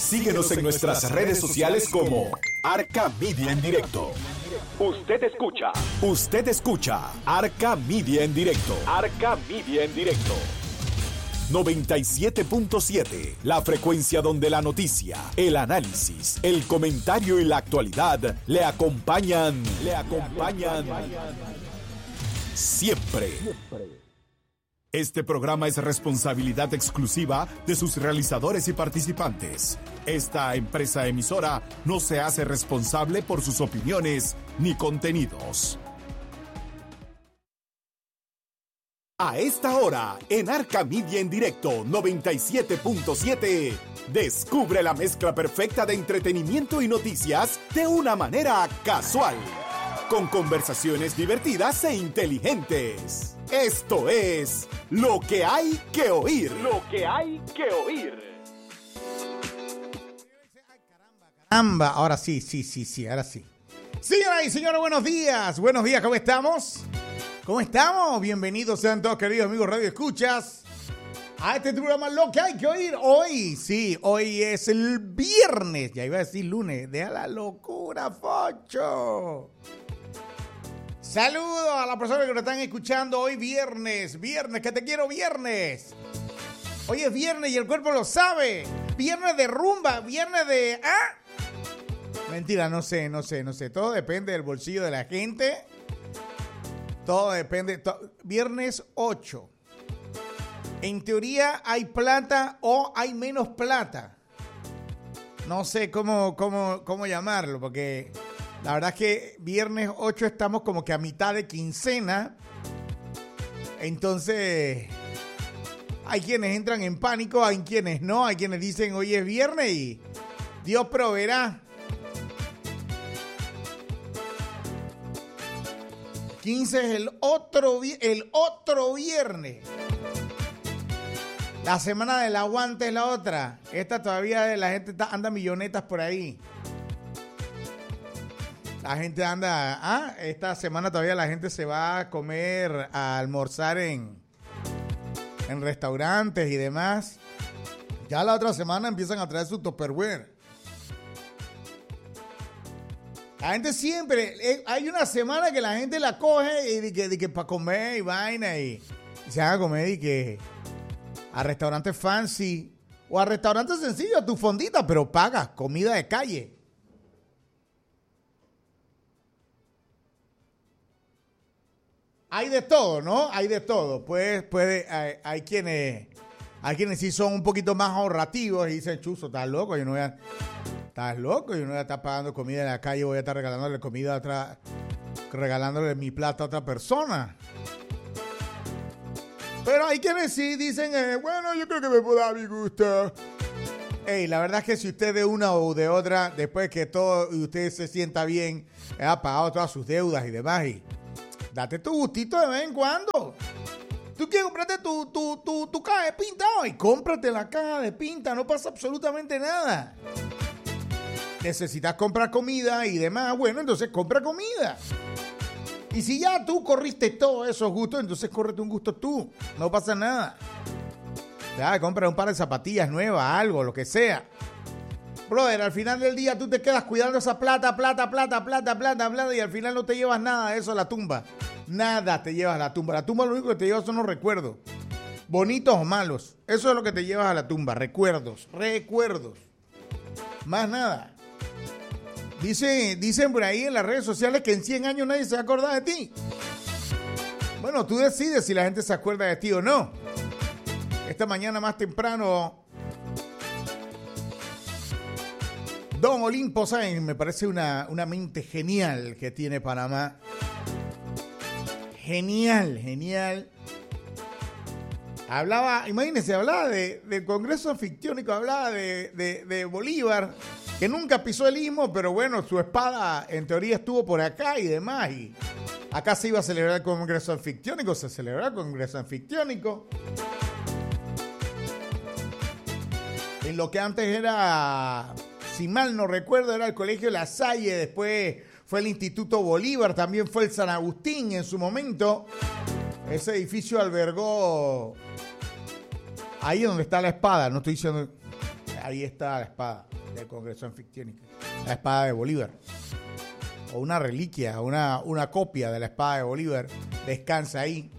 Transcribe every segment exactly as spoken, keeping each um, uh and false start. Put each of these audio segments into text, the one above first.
Síguenos en nuestras redes sociales como Arca Media en Directo. Usted escucha. Usted escucha Arca Media en Directo. Arca Media en Directo. noventa y siete punto siete, la frecuencia donde la noticia, el análisis, el comentario y la actualidad le acompañan, le acompañan siempre. Este programa es responsabilidad exclusiva de sus realizadores y participantes. Esta empresa emisora no se hace responsable por sus opiniones ni contenidos. A esta hora, en Arca Media en Directo noventa y siete punto siete, descubre la mezcla perfecta de entretenimiento y noticias de una manera casual, con conversaciones divertidas e inteligentes. Esto es Lo que hay que oír. Lo que hay que oír. Caramba, ahora sí, sí, sí, sí, ahora sí. Señoras y señores, buenos días. Buenos días, ¿cómo estamos? ¿Cómo estamos? Bienvenidos sean todos, queridos amigos Radio Escuchas, a este programa Lo que hay que oír hoy. Sí, hoy es el viernes. Ya iba a decir lunes. Deja la locura, Focho. Saludos a las personas que nos están escuchando hoy viernes. Viernes, que te quiero viernes. Hoy es viernes y el cuerpo lo sabe. Viernes de rumba, viernes de... ¿Ah? Mentira, no sé, no sé, no sé. Todo depende del bolsillo de la gente. Todo depende. To- viernes ocho. En teoría hay plata o hay menos plata. No sé cómo, cómo, cómo llamarlo, porque la verdad es que viernes ocho estamos como que a mitad de quincena. Entonces, hay quienes entran en pánico, hay quienes no, hay quienes dicen hoy es viernes y Dios proveerá. quince es el otro, el otro viernes. La semana del aguante es la otra. Esta todavía la gente está, anda millonetas por ahí. La gente anda... Ah, esta semana todavía la gente se va a comer, a almorzar en, en restaurantes y demás. Ya la otra semana empiezan a traer su Tupperware. La gente siempre, eh, hay una semana que la gente la coge y de que, de que para comer y vaina y, y se van a comer y que a restaurantes fancy o a restaurantes sencillos, tu fondita, pero pagas comida de calle. Hay de todo, ¿no? Hay de todo. Pues puede, hay, hay quienes, hay quienes sí son un poquito más ahorrativos y dicen, chuzo, estás loco, yo no voy a... Estás loco, yo no voy a estar pagando comida en la calle, voy a estar regalándole comida a otra, regalándole mi plata a otra persona. Pero hay quienes sí dicen, eh, bueno, yo creo que me puedo dar mi gusto. Ey, la verdad es que si usted de una o de otra, después que todo y usted se sienta bien, ha pagado todas sus deudas y demás, y date tu gustito de vez en cuando. Tú quieres comprarte tu, tu, tu, tu caja de pinta hoy, cómprate la caja de pinta, no pasa absolutamente nada. Necesitas comprar comida y demás, bueno, entonces compra comida. Y si ya tú corriste todos esos gustos, entonces córrete un gusto tú. No pasa nada. Ya, compra un par de zapatillas nuevas, algo, lo que sea. Brother, al final del día tú te quedas cuidando esa plata, plata, plata, plata, plata, plata, y al final no te llevas nada de eso a la tumba. Nada te llevas a la tumba. La tumba lo único que te llevas son los recuerdos. Bonitos o malos. Eso es lo que te llevas a la tumba. Recuerdos. Recuerdos. Más nada. Dice, dicen por ahí en las redes sociales que en cien años nadie se va a acordar de ti. Bueno, tú decides si la gente se acuerda de ti o no. Esta mañana más temprano, Don Olimpo Sáenz, me parece una, una mente genial que tiene Panamá. Genial, genial. Hablaba, imagínense, hablaba de, del Congreso Anfictiónico, hablaba de, de, de Bolívar, que nunca pisó el istmo, pero bueno, su espada en teoría estuvo por acá y demás. Y acá se iba a celebrar el Congreso Anfictiónico, se celebró el Congreso Anfictiónico. En lo que antes era, si mal no recuerdo, era el Colegio La Salle, después fue el Instituto Bolívar, también fue el San Agustín en su momento. Ese edificio albergó, ahí donde está la espada, no estoy diciendo, ahí está la espada del Congreso Anfictiónico, la espada de Bolívar. O una reliquia, una, una copia de la espada de Bolívar descansa ahí.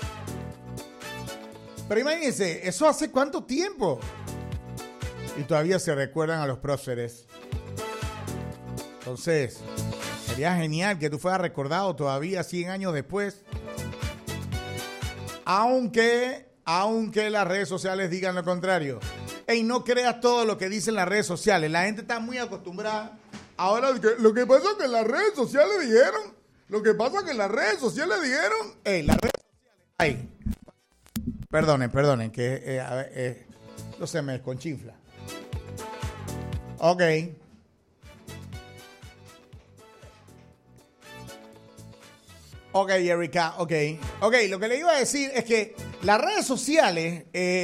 Pero imagínense, ¿eso hace cuánto tiempo? Y todavía se recuerdan a los próceres. Entonces, sería genial que tú fueras recordado todavía cien años después. Aunque, aunque las redes sociales digan lo contrario. Ey, no creas todo lo que dicen las redes sociales. La gente está muy acostumbrada. Ahora, lo que pasa es que las redes sociales dijeron. Lo que pasa es que las redes sociales dijeron. Ey, las redes sociales. Ay. Perdonen, perdonen, que eh, a ver, eh, no se me desconchinfla. Ok. Ok, Erika, ok. Ok, lo que le iba a decir es que las redes sociales,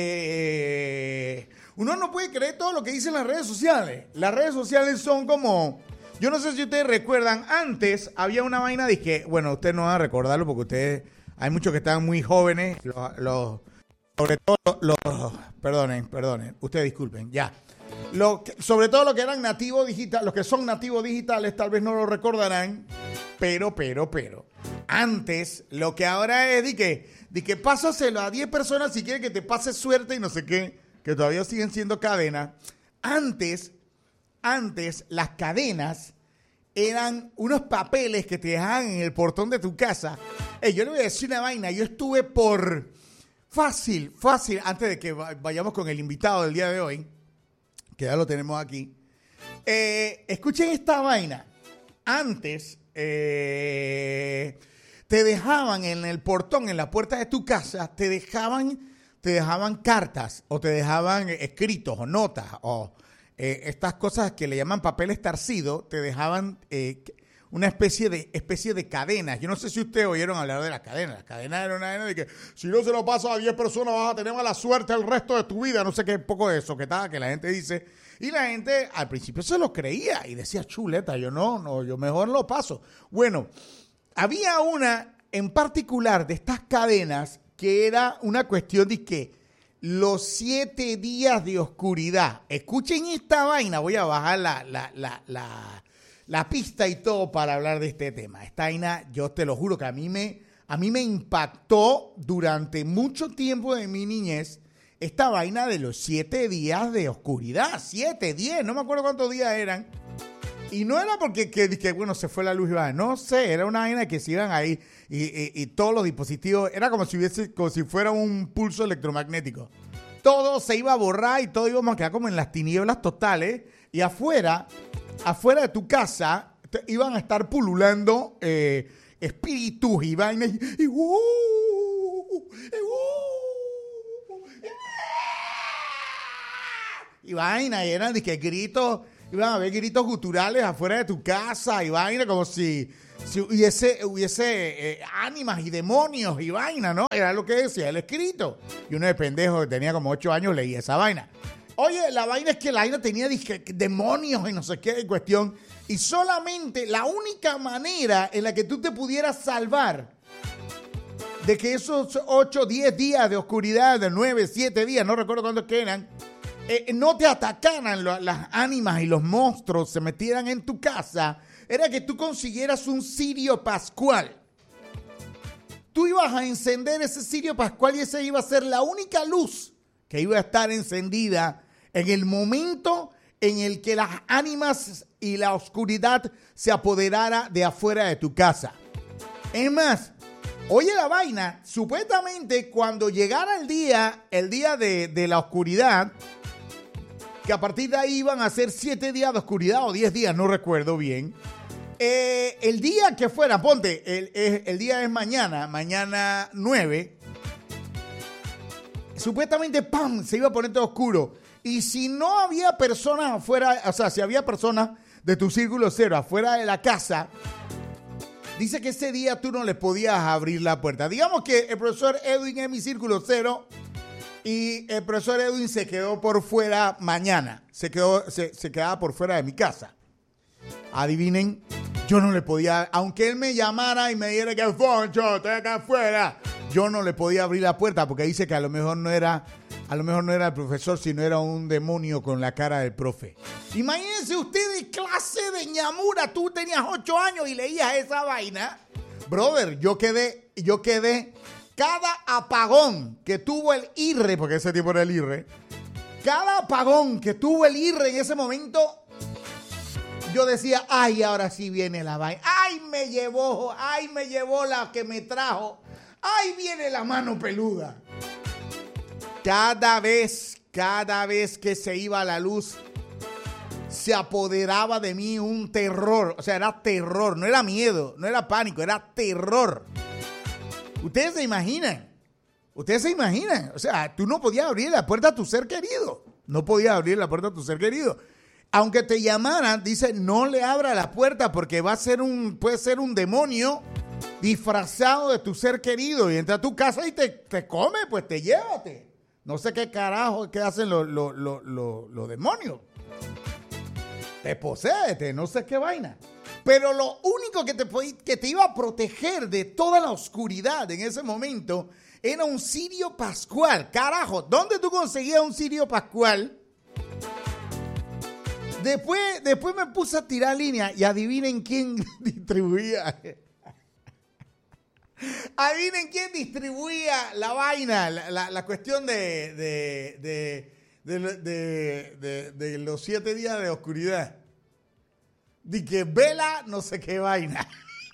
eh, uno no puede creer todo lo que dicen las redes sociales. Las redes sociales son como, yo no sé si ustedes recuerdan, antes había una vaina de que, bueno, ustedes no van a recordarlo porque ustedes, hay muchos que están muy jóvenes, los, los sobre todo los, los, perdonen, perdonen, ustedes disculpen, ya. Lo que, sobre todo los que eran nativos digitales, los que son nativos digitales tal vez no lo recordarán, pero, pero, pero. Antes, lo que ahora es de que, de que pásaselo a diez personas si quieres que te pase suerte y no sé qué, que todavía siguen siendo cadenas. Antes, antes las cadenas eran unos papeles que te dejaban en el portón de tu casa. Hey, yo le voy a decir una vaina, yo estuve por fácil, fácil, antes de que vayamos con el invitado del día de hoy, que ya lo tenemos aquí. Eh, escuchen esta vaina. Antes, eh, te dejaban en el portón, en la puerta de tu casa, te dejaban, te dejaban cartas o te dejaban escritos o notas o eh, estas cosas que le llaman papeles tarcidos, te dejaban eh, una especie de, especie de cadenas. Yo no sé si ustedes oyeron hablar de las cadenas. Las cadenas eran una cadena de que si no se lo pasas a diez personas vas a tener mala suerte el resto de tu vida. No sé qué poco de eso que tal, que la gente dice. Y la gente al principio se lo creía y decía, chuleta, yo no, no, yo mejor lo paso. Bueno, había una en particular de estas cadenas que era una cuestión de que los siete días de oscuridad. Escuchen esta vaina, voy a bajar la, la, la, la, la pista y todo para hablar de este tema. Esta vaina, yo te lo juro que a mí me, a mí me impactó durante mucho tiempo de mi niñez. Esta vaina de los siete días de oscuridad, siete, diez, no me acuerdo cuántos días eran. Y no era porque, que, que, bueno, se fue la luz y va, no sé, era una vaina que se iban ahí y, y, y todos los dispositivos, era como si hubiese, como si fuera un pulso electromagnético. Todo se iba a borrar y todo íbamos a quedar como en las tinieblas totales. Y afuera, afuera de tu casa, te, iban a estar pululando eh, espíritus y vainas y, y, uh, y, uh, y vaina, y eran de que gritos, iban a haber gritos guturales afuera de tu casa y vaina, como si, si hubiese, hubiese eh, ánimas y demonios y vaina, ¿no? Era lo que decía el escrito. Y uno de pendejo que tenía como ocho años leía esa vaina. Oye, la vaina es que la vaina tenía dije, demonios y no sé qué de cuestión. Y solamente la única manera en la que tú te pudieras salvar de que esos ocho, diez días de oscuridad, de nueve, siete días, no recuerdo cuántos que eran, Eh, no te atacaran lo, las ánimas y los monstruos se metieran en tu casa, era que tú consiguieras un cirio pascual. Tú ibas a encender ese cirio pascual y esa iba a ser la única luz que iba a estar encendida en el momento en el que las ánimas y la oscuridad se apoderara de afuera de tu casa. Es más, oye la vaina, supuestamente cuando llegara el día, el día de, de la oscuridad, que a partir de ahí iban a ser siete días de oscuridad o diez días, no recuerdo bien. Eh, el día que fuera, ponte, el, el, el día es mañana, mañana nueve, supuestamente, ¡pam!, se iba a poner todo oscuro. Y si no había personas afuera, o sea, si había personas de tu círculo cero afuera de la casa, dice que ese día tú no le podías abrir la puerta. Digamos que el profesor Edwin es mi círculo cero y el profesor Edwin se quedó por fuera mañana. Se, quedó, se, se quedaba por fuera de mi casa. Adivinen, yo no le podía, aunque él me llamara y me dijera que Foncho, estoy acá afuera, yo no le podía abrir la puerta porque dice que a lo mejor no era, a lo mejor no era el profesor, sino era un demonio con la cara del profe. Imagínense ustedes, clase de ñamura, tú tenías ocho años y leías esa vaina. Brother, yo quedé, yo quedé, cada apagón que tuvo el I R R E, porque ese tipo era el I R R E, cada apagón que tuvo el I R R E en ese momento, yo decía, ay, ahora sí viene la vaina. Ay, me llevó, ay, me llevó la que me trajo. Ay, viene la mano peluda. Cada vez, cada vez que se iba la luz, se apoderaba de mí un terror. O sea, era terror, no era miedo, no era pánico, era terror. Ustedes se imaginan, ustedes se imaginan. O sea, tú no podías abrir la puerta a tu ser querido. No podías abrir la puerta a tu ser querido. Aunque te llamaran, dice, no le abra la puerta porque va a ser un, puede ser un demonio disfrazado de tu ser querido y entra a tu casa y te, te come, pues te llévate. No sé qué carajo que hacen los, los, los, los, los demonios. Te posee, no sé qué vaina. Pero lo único que te, que te iba a proteger de toda la oscuridad en ese momento era un cirio pascual. Carajo, ¿dónde tú conseguías un cirio pascual? Después, después me puse a tirar línea y adivinen quién distribuía. Adivinen quién distribuía la vaina, la, la, la cuestión de, de, de, de, de, de, de los siete días de oscuridad. De que vela no sé qué vaina.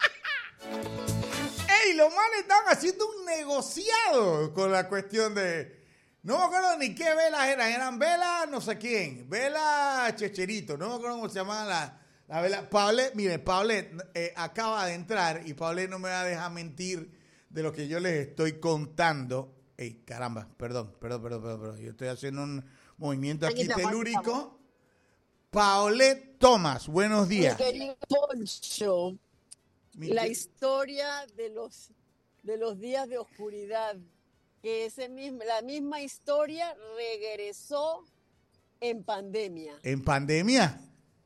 ¡Ey! Los manes estaban haciendo un negociado con la cuestión de... No me acuerdo ni qué velas eran. Eran velas no sé quién. Vela Checherito. No me acuerdo cómo se llamaban las la velas. Paulet, mire, Paulet eh, acaba de entrar y Paulet no me va a dejar mentir de lo que yo les estoy contando. Ey, caramba, perdón, perdón, perdón, perdón. perdón. Yo estoy haciendo un movimiento aquí telúrico. Paulet Thomas, buenos días. Mi querido Poncho, Mi la que... historia de los, de los días de oscuridad, que ese mismo, la misma historia regresó en pandemia. ¿En pandemia?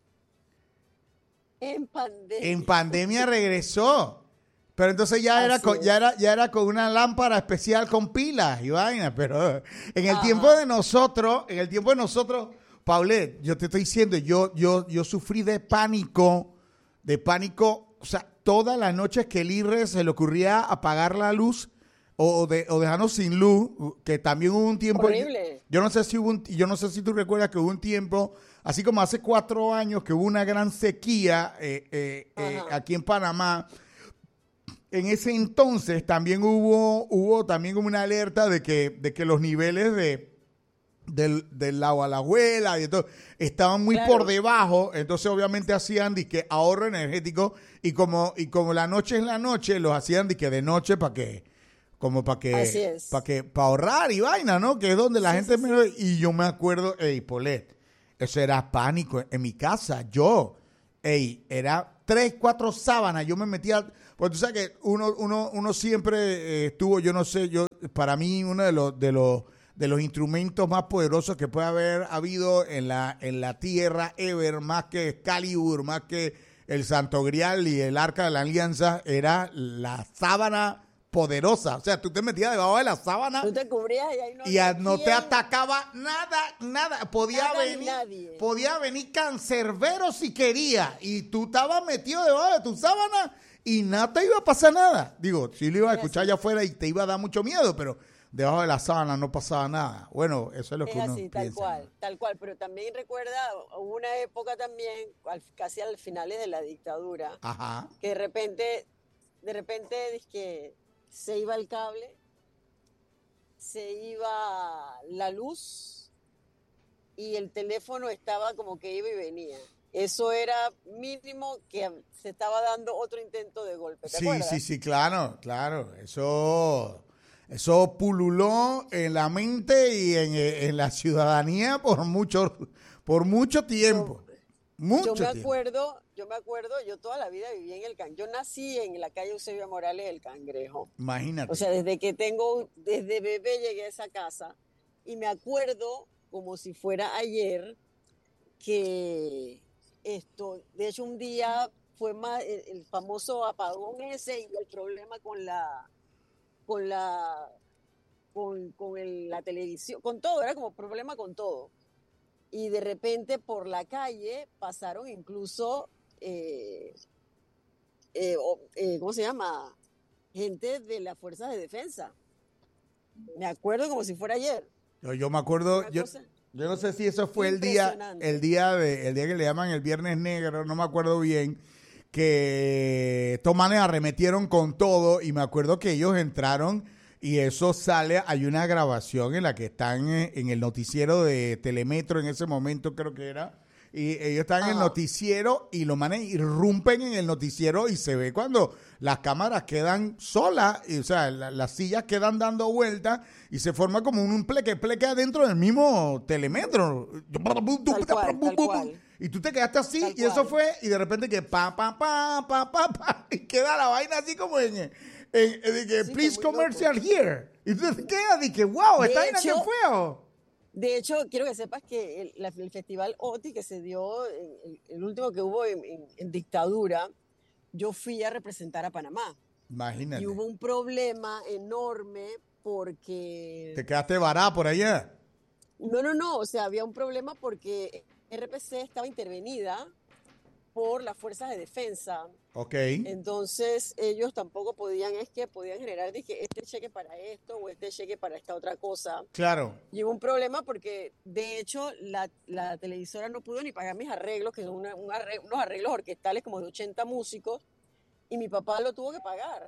En pandemia. En pandemia regresó. Pero entonces ya era, con, ya era ya era con una lámpara especial con pilas y vaina. Pero en el Ajá. tiempo de nosotros, en el tiempo de nosotros, Paulet, yo te estoy diciendo, yo, yo, yo sufrí de pánico, de pánico, o sea, todas las noches que el I R R E se le ocurría apagar la luz o, de, o dejarnos sin luz, que también hubo un tiempo. Horrible. Yo, yo no sé si hubo un, yo no sé si tú recuerdas que hubo un tiempo, así como hace cuatro años que hubo una gran sequía eh, eh, eh, aquí en Panamá. En ese entonces también hubo, hubo también como una alerta de que, de que los niveles de Del, del lago a la abuela y todo, estaban muy claro. por debajo, entonces obviamente hacían disque ahorro energético y como y como la noche es la noche, los hacían disque de noche para que como para que para que para ahorrar y vaina, ¿no? Que es donde la sí, gente sí, me... sí. Y yo me acuerdo, ey, Polet, eso era pánico en mi casa, yo, ey, era tres, cuatro sábanas, yo me metía, pues tú sabes que uno uno uno siempre eh, estuvo, yo no sé, yo para mí uno de los de los de los instrumentos más poderosos que puede haber habido en la, en la tierra ever, más que Excalibur, más que el Santo Grial y el Arca de la Alianza, era la sábana poderosa. O sea, tú te metías debajo de la sábana. Tú te cubrías y ahí no, y a, no te atacaba nada, nada. Podía nada venir, podía venir cancerbero si quería. Y tú estabas metido debajo de tu sábana y nada te iba a pasar nada. Digo, sí lo iba a escuchar allá afuera y te iba a dar mucho miedo, pero debajo de la sábana no pasaba nada. Bueno, eso es lo que es uno así, piensa. tal cual, tal cual. Pero también recuerda, hubo una época también, casi al finales de la dictadura, Ajá. que de repente, de repente, que se iba el cable, se iba la luz y el teléfono estaba como que iba y venía. Eso era mínimo que se estaba dando otro intento de golpe. ¿Te sí, acuerdas? sí, sí, claro, claro. Eso... Eso pululó en la mente y en, en la ciudadanía por mucho, por mucho tiempo. Yo, mucho yo me tiempo. acuerdo, yo me acuerdo, yo toda la vida viví en el Cangrejo. Yo nací en la calle Eusebio Morales del Cangrejo. Imagínate. O sea, desde que tengo, desde bebé llegué a esa casa y me acuerdo como si fuera ayer que esto, de hecho un día fue más el, el famoso apagón ese y el problema con la con la, con, con el- la televisión, con todo, era como problema con todo. Y de repente por la calle pasaron incluso, eh, eh, o- eh, ¿cómo se llama? Gente de las fuerzas de defensa. Me acuerdo como si fuera ayer. Yo, yo me acuerdo, Una yo, cosa yo no sé si eso fue el día, impresionante. el día de, el día que le llaman el Viernes Negro, no me acuerdo bien, que estos manes arremetieron con todo y me acuerdo que ellos entraron y eso sale, hay una grabación en la que están eh, en el noticiero de Telemetro en ese momento creo que era, y ellos están en el Ajá. noticiero y los manes irrumpen en el noticiero y se ve cuando las cámaras quedan solas, y, o sea, la- las sillas quedan dando vueltas y se forma como un pleque pleque adentro del mismo Telemetro. Tal cual, tal cual. Y tú te quedaste así Tal y eso cual. fue, y de repente que pa, pa, pa, pa, pa, pa, y queda la vaina así como en, en, en- de que, Sí, please fue muy loco. commercial here. Y tú te quedas y que, wow, De esta vaina que hecho, feo. De hecho, quiero que sepas que el, la- el festival O T I que se dio, en- el, el último que hubo en, en- en dictadura, yo fui a representar a Panamá. Y Imagínate. hubo un problema enorme porque... Te quedaste varada por allá. No, no, no, o sea, había un problema porque R P C estaba intervenida por las fuerzas de defensa. Ok. Entonces ellos tampoco podían, es que podían generar, dije, este cheque para esto o este cheque para esta otra cosa. Claro. Y hubo un problema porque, de hecho, la, la televisora no pudo ni pagar mis arreglos, que son una- un arre- unos arreglos orquestales como de ochenta músicos, y mi papá lo tuvo que pagar.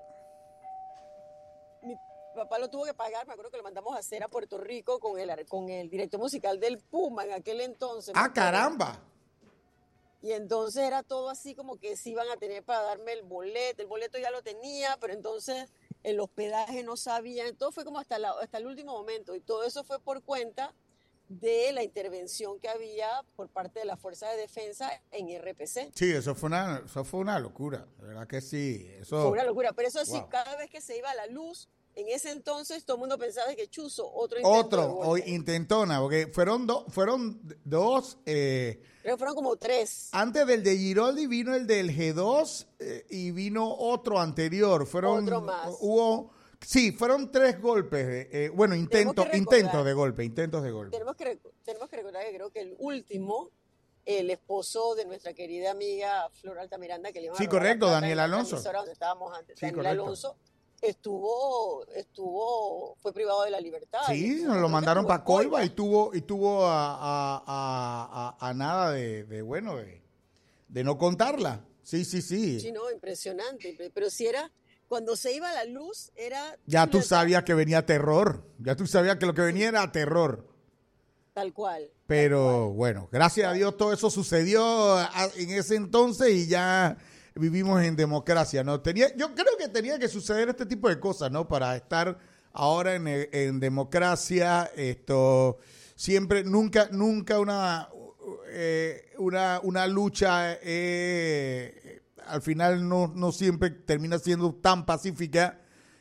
Mi papá lo tuvo que pagar, me acuerdo que lo mandamos a hacer a Puerto Rico con el, ar- con el director musical del Puma en aquel entonces. me Ah, acuerdo. caramba. Y entonces era todo así como que sí iban a tener para darme el boleto, el boleto ya lo tenía, pero entonces el hospedaje no sabían, todo fue como hasta, la, hasta el último momento, y todo eso fue por cuenta de la intervención que había por parte de la Fuerza de Defensa en R P C. Sí, eso fue una, eso fue una locura. De verdad que sí. Eso. Fue una locura, pero eso sí, Wow. cada vez que se iba la luz, en ese entonces todo el mundo pensaba que Chuzo, otro intento Otro, de o golpe. intentona, porque fueron, dos fueron dos. Eh, Creo que fueron como tres. antes del de Giroldi vino el del G dos eh, y vino otro anterior. Fueron, Otro más. Hubo, sí, fueron tres golpes. De, eh, bueno, intentos, que recordar- intentos de golpe, intentos de golpe. Tenemos que, rec- tenemos que recordar que creo que el último, el esposo de nuestra querida amiga Flor Altamiranda, que le iban a Sí, robar la correcto, plata Daniel en la Alonso. emisora donde estábamos antes. Sí, Daniel correcto. Alonso estuvo, estuvo, fue privado de la libertad. Y Sí, estuvo- nos creo lo que mandaron estuvo en para Coiba Coiba. y tuvo, y tuvo a, a, a, a, a nada de, de bueno, de, de no contarla. Sí, sí, sí. Sí, no, impresionante. impre- Pero si era, cuando se iba la luz, era Ya tú chuleta, sabías que venía terror. Ya tú sabías que lo que venía era terror. tal cual. Pero bueno, gracias a Dios todo eso sucedió a- en ese entonces y ya vivimos en democracia, ¿no? Tenía, yo creo que tenía que suceder este tipo de cosas, ¿no? Para estar ahora en, en democracia, esto siempre, nunca, nunca una, eh, una, una lucha eh, al final no, no siempre termina siendo tan pacífica.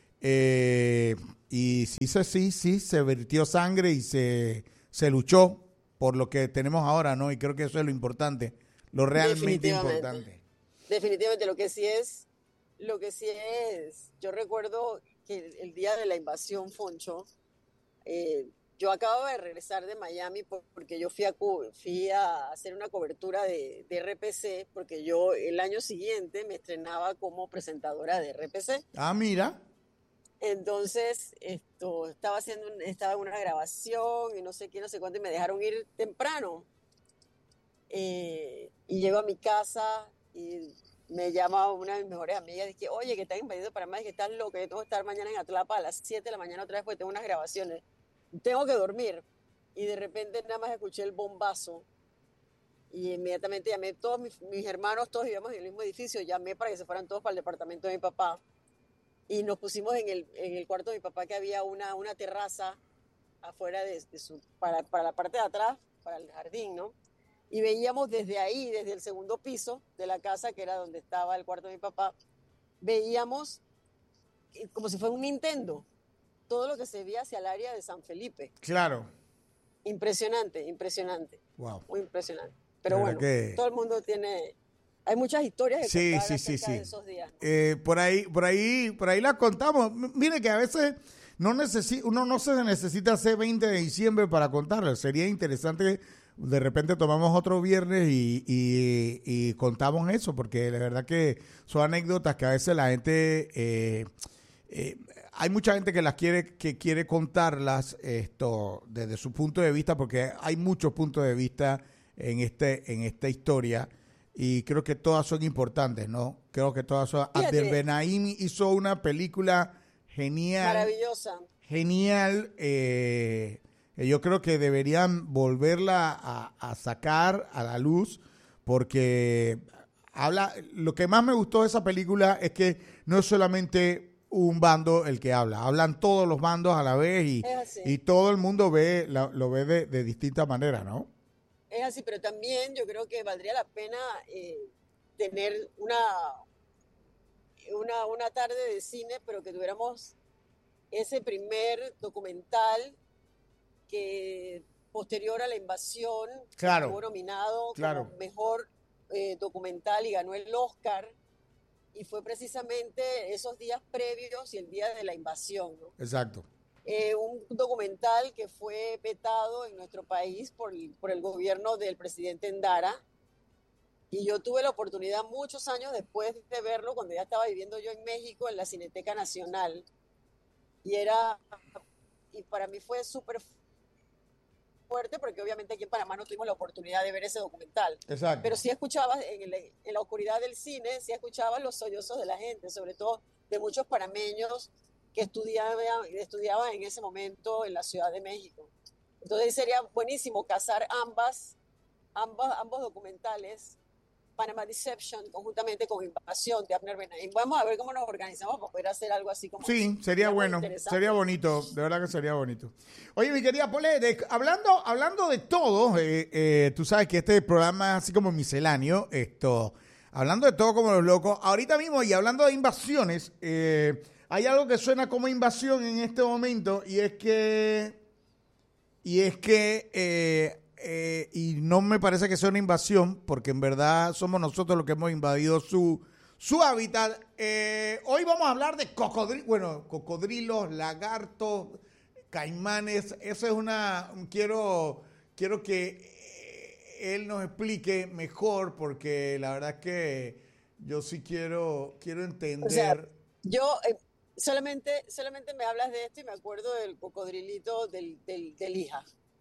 Eh, y sí, se, sí, sí, se vertió sangre y se, se luchó por lo que tenemos ahora, ¿no? Y creo que eso es lo importante, lo realmente Definitivamente. importante. Definitivamente, lo que sí es, lo que sí es, yo recuerdo que el, el día de la invasión, Foncho, eh, yo acababa de regresar de Miami por- porque yo fui a, cu- fui a hacer una cobertura de, de R P C, porque yo el año siguiente me estrenaba como presentadora de R P C. Ah, mira. Entonces, esto, estaba haciendo, un- estaba en una grabación y no sé qué, no sé cuánto, y me dejaron ir temprano. Eh, y llego a mi casa y me llama una de mis mejores amigas, dice, oye, que están invadiendo Panamá, y que estás loca, yo tengo que estar mañana en Atlapa a las siete de la mañana otra vez porque tengo unas grabaciones. Tengo que dormir. Y de repente nada más escuché el bombazo. Y inmediatamente llamé a todos mis, mis hermanos, todos vivíamos en el mismo edificio, llamé para que se fueran todos para el departamento de mi papá. Y nos pusimos en el, en el cuarto de mi papá, que había una, una terraza afuera de, de su, para, para la parte de atrás, para el jardín, ¿no? Y veíamos desde ahí, desde el segundo piso de la casa, que era donde estaba el cuarto de mi papá, veíamos eh, como si fuera un Nintendo, todo lo que se veía hacia el área de San Felipe. Claro. Impresionante, impresionante, Wow. muy impresionante. Pero De bueno, verdad que- todo el mundo tiene, Hay muchas historias que Sí, contar sí, sí, acerca sí. de esos días. Eh, por ahí, por ahí, por ahí la contamos. M- Mire que a veces no necesi- uno no se necesita hacer veinte de diciembre para contarlo. Sería interesante que de repente tomamos otro viernes y, y- y contamos eso, porque la verdad que son anécdotas que a veces la gente eh, eh, hay mucha gente que las quiere, que quiere contarlas esto desde su punto de vista, porque hay muchos puntos de vista en este, en esta historia. Y creo que todas son importantes, ¿no? Creo que todas son... Fíjate. Abdel Benaim hizo una película genial, Maravillosa. genial. Eh, que yo creo que deberían volverla a, a sacar a la luz, porque habla... Lo que más me gustó de esa película es que no es solamente un bando el que habla, hablan todos los bandos a la vez y, Es así. y todo el mundo ve la- lo ve de, de distinta manera, ¿no? Es así, pero también yo creo que valdría la pena eh, tener una, una, una tarde de cine, pero que tuviéramos ese primer documental que posterior a la invasión Claro. estuvo nominado Claro. como mejor eh, documental y ganó el Oscar. Y fue precisamente esos días previos y el día de la invasión, ¿no? Exacto. Eh, un documental que fue vetado en nuestro país por el, por el gobierno del presidente Endara. Y yo tuve la oportunidad muchos años después de verlo, cuando ya estaba viviendo yo en México, en la Cineteca Nacional. Y era, y para mí fue súper fuerte, porque obviamente aquí en Panamá no tuvimos la oportunidad de ver ese documental. Exacto. Pero sí escuchabas, en, el- en la oscuridad del cine, sí escuchabas los sollozos de la gente, sobre todo de muchos panameños que estudiaban, estudiaban en ese momento en la Ciudad de México. Entonces sería buenísimo casar ambas, ambas, ambos documentales, Panama Deception, conjuntamente con Invasión de Abner Benaim. Vamos a ver cómo nos organizamos para poder hacer algo así como Sí, eso. sería muy bueno, interesante. sería bonito, de verdad que sería bonito. Oye, mi querida Pole, de- hablando, hablando de todo, eh, eh, tú sabes que este programa es así como misceláneo, esto, hablando de todo como los locos, ahorita mismo y hablando de invasiones, eh, hay algo que suena como invasión en este momento y es que, y es que, eh, eh, y no me parece que sea una invasión, porque en verdad somos nosotros los que hemos invadido su, su hábitat. Eh, hoy vamos a hablar de cocodrilos, bueno, cocodrilos, lagartos, caimanes. Eso es una, quiero, quiero que eh, él nos explique mejor, porque la verdad es que yo sí quiero, quiero entender. O sea, yo eh, solamente, solamente me hablas de esto y me acuerdo del cocodrilito del, del, del hija.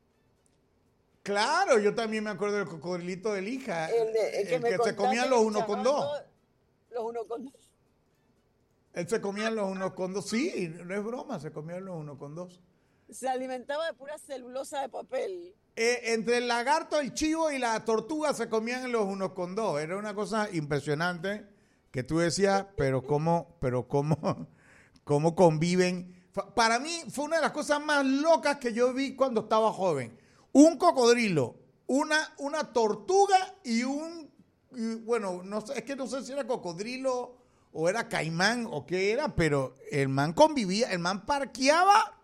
Claro, yo también me acuerdo del cocodrilito del hija, El, de- el que, el me que se contaste comían que los se uno con llamaban dos. todos- Los uno con dos. Él se comían los unos con dos. Sí, no es broma, se comían los unos con dos. Se alimentaba de pura celulosa de papel. Eh, entre el lagarto, el chivo y la tortuga se comían los unos con dos. Era una cosa impresionante que tú decías, pero cómo, pero cómo, cómo conviven. Fa- Para mí fue una de las cosas más locas que yo vi cuando estaba joven. Un cocodrilo, una, una tortuga y un, y, bueno, no sé, es que no sé si era cocodrilo o era caimán o qué era, pero el man convivía, el man parqueaba